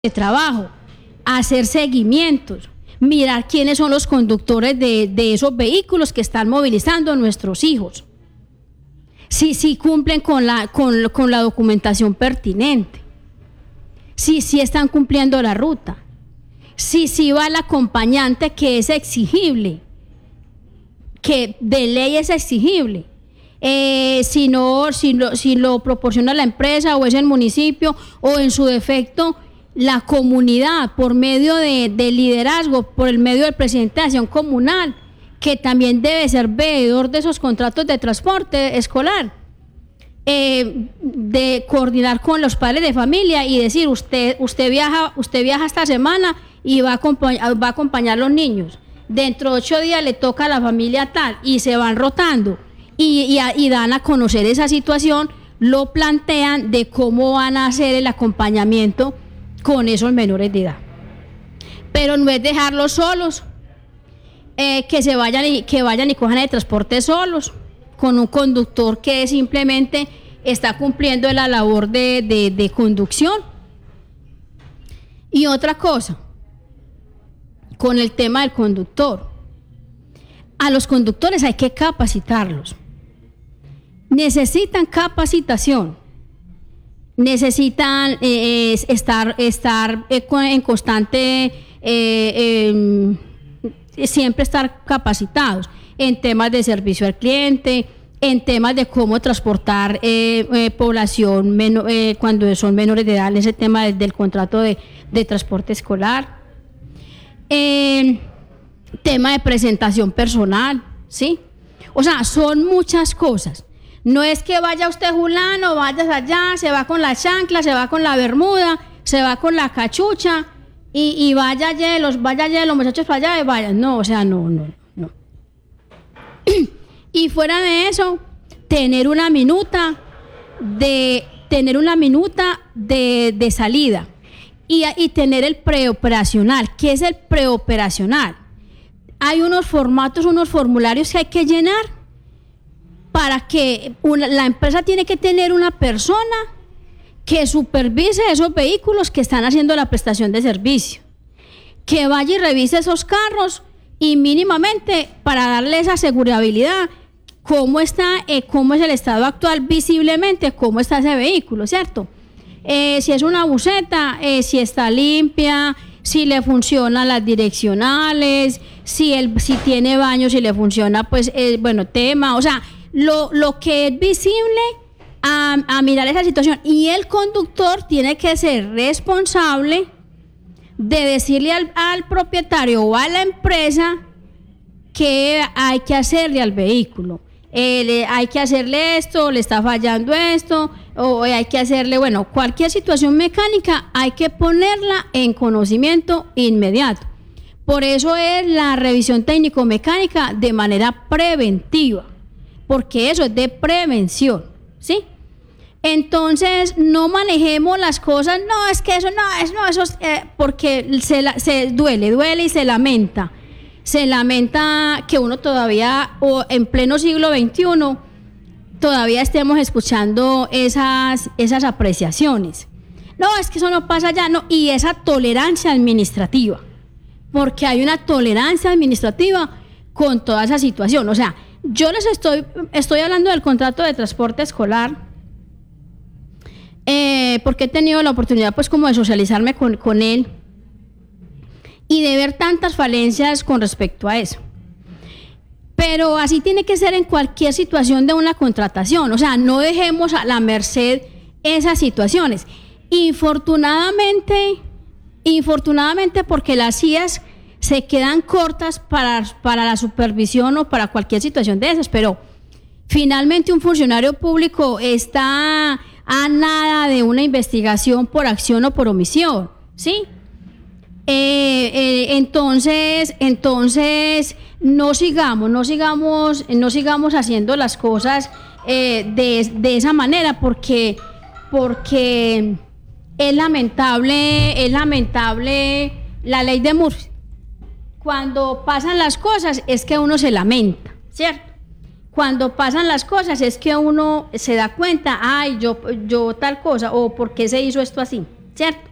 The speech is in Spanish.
de trabajo, hacer seguimientos, mirar quiénes son los conductores de esos vehículos que están movilizando a nuestros hijos. Si cumplen con la documentación pertinente, si están cumpliendo la ruta, si va el acompañante que es exigible, que de ley es exigible. Si lo proporciona la empresa o es el municipio o en su defecto la comunidad por medio de liderazgo, por el medio del presidente de acción comunal, que también debe ser veedor de esos contratos de transporte escolar, de coordinar con los padres de familia y decir usted viaja esta semana y va a acompañar a los niños. Dentro de 8 días le toca a la familia tal y se van rotando. Y dan a conocer esa situación, lo plantean de cómo van a hacer el acompañamiento con esos menores de edad. Pero no es dejarlos solos, que vayan y cojan el transporte solos, con un conductor que simplemente está cumpliendo la labor de conducción. Y otra cosa, con el tema del conductor, a los conductores hay que capacitarlos. Necesitan capacitación, necesitan estar en constante, siempre estar capacitados en temas de servicio al cliente, en temas de cómo transportar población cuando son menores de edad, en ese tema del contrato de transporte escolar, tema de presentación personal, ¿sí? O sea, son muchas cosas. No es que vaya usted fulano, vayas allá, se va con la chancla, se va con la bermuda, se va con la cachucha y vaya allá los muchachos para allá y vayan. No, o sea, no. Y fuera de eso, tener una minuta de salida y tener el preoperacional. ¿Qué es el preoperacional? Hay unos formatos, unos formularios que hay que llenar para que la empresa tiene que tener una persona que supervise esos vehículos que están haciendo la prestación de servicio, que vaya y revise esos carros y mínimamente para darle esa asegurabilidad, cómo es el estado actual visiblemente, cómo está ese vehículo, ¿cierto? Si es una buseta, si está limpia, si le funcionan las direccionales, si tiene baño, si le funciona, pues, o sea, lo que es visible a mirar esa situación. Y el conductor tiene que ser responsable de decirle al propietario o a la empresa que hay que hacerle al vehículo. Hay que hacerle esto, le está fallando esto, o hay que hacerle, cualquier situación mecánica hay que ponerla en conocimiento inmediato. Por eso es la revisión técnico-mecánica de manera preventiva, porque eso es de prevención, ¿sí? Entonces, no manejemos las cosas, porque duele y se lamenta. Se lamenta que uno todavía, o en pleno siglo XXI, todavía estemos escuchando esas apreciaciones. No, es que eso no pasa ya, no, y esa tolerancia administrativa, porque hay una tolerancia administrativa con toda esa situación. O sea, yo les estoy hablando del contrato de transporte escolar, porque he tenido la oportunidad, pues, como de socializarme con él y de ver tantas falencias con respecto a eso. Pero así tiene que ser en cualquier situación de una contratación. O sea, no dejemos a la merced esas situaciones. Infortunadamente, porque las CIAs se quedan cortas para la supervisión o para cualquier situación de esas, pero finalmente un funcionario público está a nada de una investigación por acción o por omisión, ¿sí? Entonces no sigamos haciendo las cosas de esa manera, porque es lamentable la ley de Murphy. Cuando pasan las cosas es que uno se lamenta, ¿cierto? Cuando pasan las cosas es que uno se da cuenta, yo tal cosa, o por qué se hizo esto así, ¿cierto?